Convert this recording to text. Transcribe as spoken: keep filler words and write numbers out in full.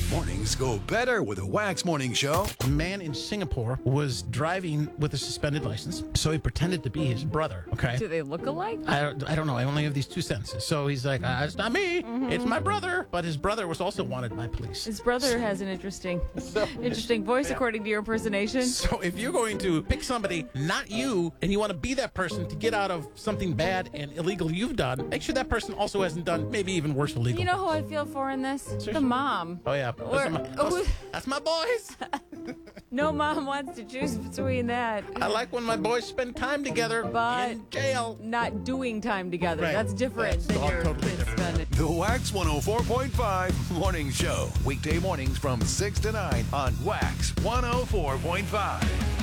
Mornings go better with a Wax Morning Show. A man in Singapore was driving with a suspended license, so he pretended to be his brother, okay? Do they look alike? I don't, I don't know. I only have these two senses. So he's like, ah, it's not me. Mm-hmm. It's my brother. But his brother was also wanted by police. His brother has an interesting so, interesting voice, yeah. according to your impersonation. So if you're going to pick somebody, not you, and you want to be that person to get out of something bad and illegal you've done, make sure that person also hasn't done maybe even worse illegal. You know who I feel for in this? Seriously? The mom. Oh, yeah. Those Or, my, those, that's my boys. No mom wants to choose between that. I like when my boys spend time together but in jail. Not doing time together. Right. That's different That's than all your totally kids different. spending. The Wax one oh four point five Morning Show. Weekday mornings from six to nine on Wax one oh four point five.